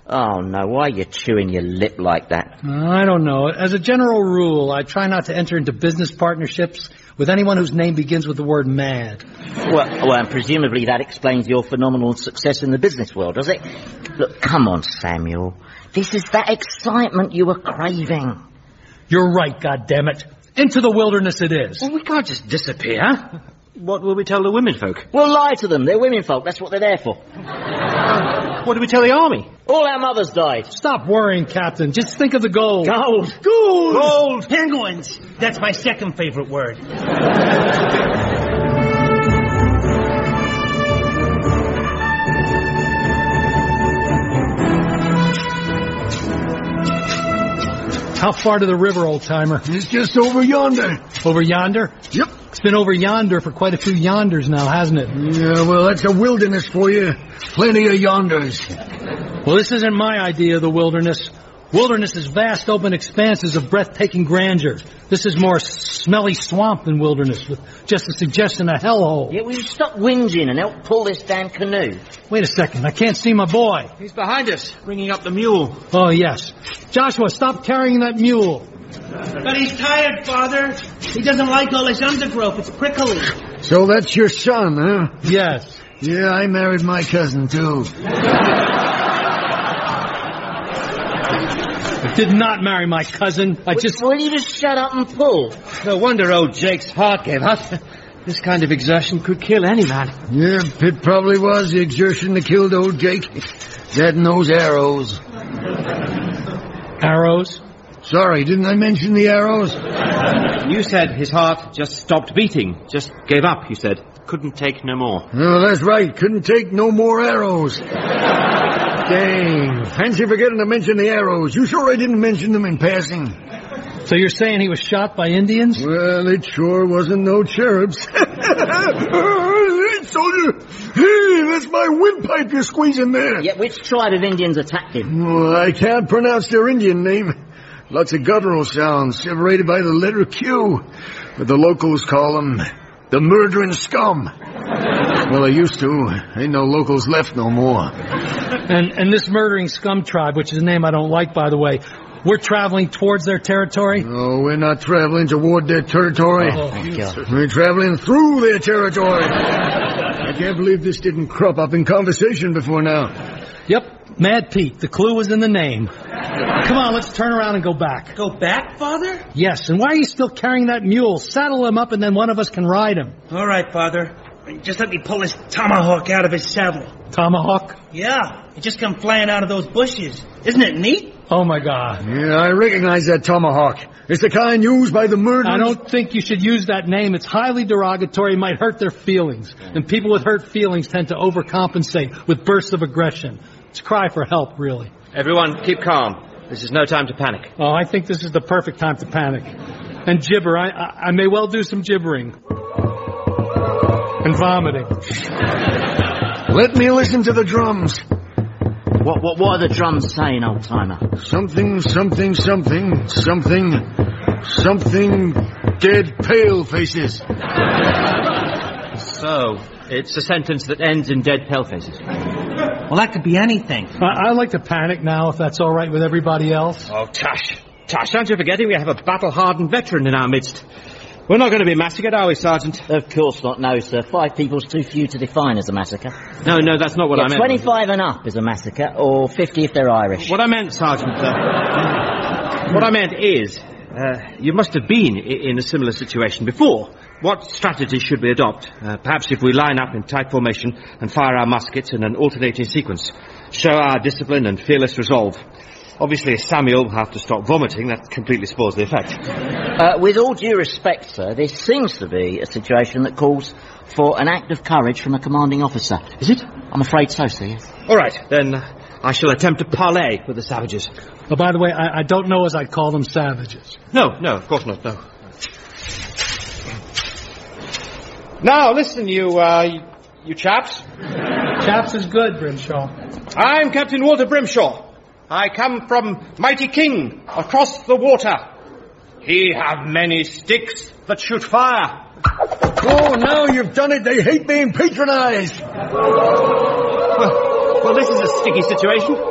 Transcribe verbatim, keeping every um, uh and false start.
Oh, no, why are you chewing your lip like that? I don't know. As a general rule, I try not to enter into business partnerships with anyone whose name begins with the word mad. Well, well, and presumably that explains your phenomenal success in the business world, does it? Look, come on, Samuel. This is that excitement you were craving. You're right, goddammit. Into the wilderness it is. Well, we can't just disappear. What will we tell the women folk? We'll lie to them. They're women folk. That's what they're there for. What do we tell the army? All our mothers died. Stop worrying, Captain. Just think of the gold. Gold. Gold. Gold. Penguins. That's my second favorite word. How far to the river, old-timer? It's just over yonder. Over yonder? Yep. It's been over yonder for quite a few yonders now, hasn't it? Yeah, well, that's a wilderness for you. Plenty of yonders. Well, this isn't my idea of the wilderness. Wilderness is vast open expanses of breathtaking grandeur. This is more smelly swamp than wilderness, with just a suggestion of hellhole. Yeah, will you stop whinging and help pull this damn canoe? Wait a second, I can't see my boy. He's behind us, bringing up the mule. Oh, yes. Joshua, stop carrying that mule. But he's tired, Father. He doesn't like all this undergrowth. It's prickly. So that's your son, huh? Yes. Yeah, I married my cousin, too. I did not marry my cousin. I just... Will you just shut up and pull? No wonder old Jake's heart gave out. This kind of exertion could kill any man. Yeah, it probably was the exertion that killed old Jake. That and those arrows. Arrows? Sorry, didn't I mention the arrows? You said his heart just stopped beating. Just gave up, you said. Couldn't take no more. Oh, that's right. Couldn't take no more arrows. Dang. Fancy forgetting to mention the arrows. You sure I didn't mention them in passing? So you're saying he was shot by Indians? Well, it sure wasn't no cherubs. Hey, soldier. Hey, that's my windpipe you're squeezing there. Yeah, which tribe of Indians attacked him? Oh, I can't pronounce their Indian name. Lots of guttural sounds separated by the letter Q. But the locals call them the murdering scum. Well, they used to. Ain't no locals left no more. And and this murdering scum tribe, which is a name I don't like, by the way, we're traveling towards their territory? No, we're not traveling toward their territory. Oh, thank God. We're traveling through their territory. I can't believe this didn't crop up in conversation before now. Yep, Mad Pete. The clue was in the name. Come on, let's turn around and go back. Go back, Father? Yes, and why are you still carrying that mule? Saddle him up and then one of us can ride him. All right, Father. Just let me pull his tomahawk out of his saddle. Tomahawk? Yeah, it just come flying out of those bushes. Isn't it neat? Oh, my God. Yeah, I recognize that tomahawk. It's the kind used by the murderers. I don't think you should use that name. It's highly derogatory. It might hurt their feelings. And people with hurt feelings tend to overcompensate with bursts of aggression. It's a cry for help, really. Everyone, keep calm. This is no time to panic. Oh, I think this is the perfect time to panic. And gibber. I, I, I may well do some gibbering. And vomiting. Let me listen to the drums. What, what, what are the drums saying, old-timer? Something, something, something, something, something, dead pale faces. So, it's a sentence that ends in dead pale faces. Well, that could be anything. I, I'd like to panic now, if that's all right with everybody else. Oh, Tush. Tush, aren't you forgetting we have a battle-hardened veteran in our midst? We're not going to be massacred, are we, Sergeant? Of course not, no, sir. Five people's too few to define as a massacre. No, no, that's not what yeah, I meant. twenty-five and up is a massacre, or fifty if they're Irish. What I meant, Sergeant, uh, what I meant is, uh, you must have been I- in a similar situation before. What strategy should we adopt? Uh, perhaps if we line up in tight formation and fire our muskets in an alternating sequence, show our discipline and fearless resolve. Obviously, Samuel will have to stop vomiting. That completely spoils the effect. Uh, with all due respect, sir, this seems to be a situation that calls for an act of courage from a commanding officer. Is it? I'm afraid so, sir, yes. All right, then uh, I shall attempt to parley with the savages. Oh, by the way, I, I don't know as I'd call them savages. No, no, of course not, no. Now, listen, you, uh, you, you chaps. Chaps is good, Grimshaw. I'm Captain Walter Brimshaw. I come from mighty King across the water. He have many sticks that shoot fire. Oh, now you've done it. They hate being patronized. Well, well, this is a sticky situation.